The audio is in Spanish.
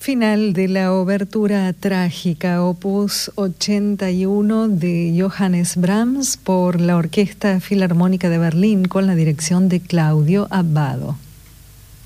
Final de la obertura trágica, opus 81 de Johannes Brahms por la Orquesta Filarmónica de Berlín con la dirección de Claudio Abbado.